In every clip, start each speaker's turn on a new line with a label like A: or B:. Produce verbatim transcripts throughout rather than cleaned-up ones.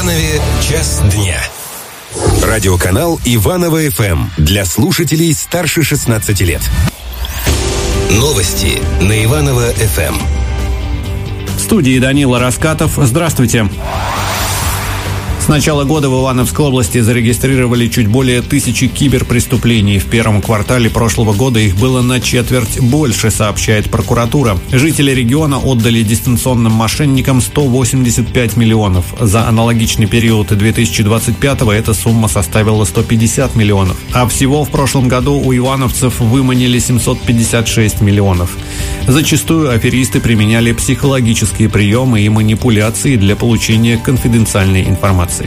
A: Иванове «Час дня». Радиоканал Иваново эф эм для слушателей старше шестнадцати лет. Новости на Иваново эф эм.
B: В студии Данила Раскатов. Здравствуйте. С начала года в Ивановской области зарегистрировали чуть более тысячи киберпреступлений. В первом квартале прошлого года их было на четверть больше, сообщает прокуратура. Жители региона отдали дистанционным мошенникам сто восемьдесят пять миллионов. За аналогичный период две тысячи двадцать пятого эта сумма составила сто пятьдесят миллионов. А всего в прошлом году у ивановцев выманили семьсот пятьдесят шесть миллионов. Зачастую аферисты применяли психологические приемы и манипуляции для получения конфиденциальной информации.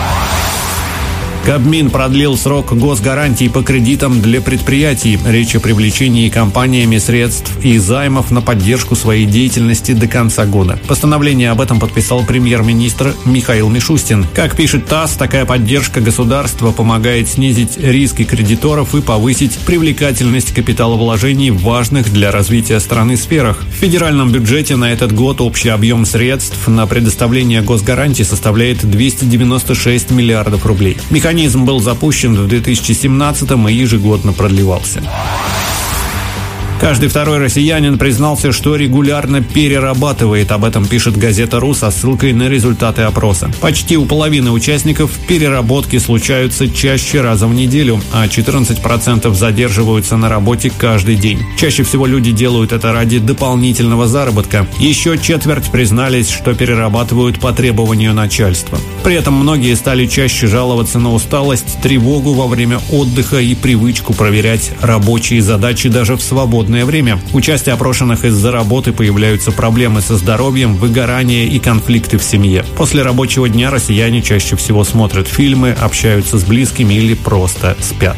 B: Кабмин продлил срок госгарантий по кредитам для предприятий. Речь о привлечении компаниями средств и займов на поддержку своей деятельности до конца года. Постановление об этом подписал премьер-министр Михаил Мишустин. Как пишет ТАСС, такая поддержка государства помогает снизить риски кредиторов и повысить привлекательность капиталовложений в важных для развития страны сферах. В федеральном бюджете на этот год общий объем средств на предоставление госгарантий составляет двести девяносто шесть миллиардов рублей. Механизм был запущен в две тысячи семнадцатом и ежегодно продлевался. Каждый второй россиянин признался, что регулярно перерабатывает. Об этом пишет газета «Ру» со ссылкой на результаты опроса. Почти у половины участников переработки случаются чаще раза в неделю, а четырнадцать процентов задерживаются на работе каждый день. Чаще всего люди делают это ради дополнительного заработка. Еще четверть признались, что перерабатывают по требованию начальства. При этом многие стали чаще жаловаться на усталость, тревогу во время отдыха и привычку проверять рабочие задачи даже в свободное время. У части опрошенных из-за работы появляются проблемы со здоровьем, выгорание и конфликты в семье. После рабочего дня россияне чаще всего смотрят фильмы, общаются с близкими или просто спят.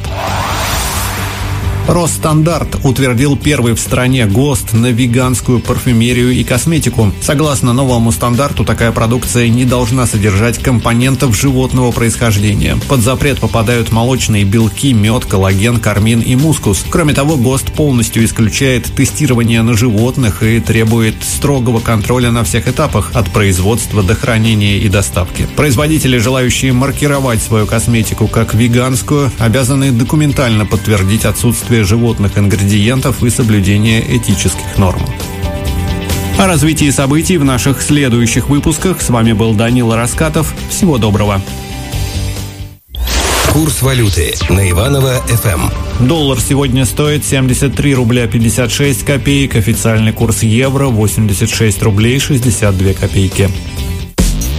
B: Росстандарт утвердил первый в стране ГОСТ на веганскую парфюмерию и косметику. Согласно новому стандарту, такая продукция не должна содержать компонентов животного происхождения. Под запрет попадают молочные белки, мед, коллаген, кармин и мускус. Кроме того, ГОСТ полностью исключает тестирование на животных и требует строгого контроля на всех этапах, от производства до хранения и доставки. Производители, желающие маркировать свою косметику как веганскую, обязаны документально подтвердить отсутствие животных ингредиентов и соблюдение этических норм. О развитии событий в наших следующих выпусках. С вами был Данила Раскатов. Всего доброго.
A: Курс валюты на Иваново эф эм.
B: Доллар сегодня стоит семьдесят три рубля пятьдесят шесть копеек. Официальный курс евро восемьдесят шесть рублей шестьдесят две копейки.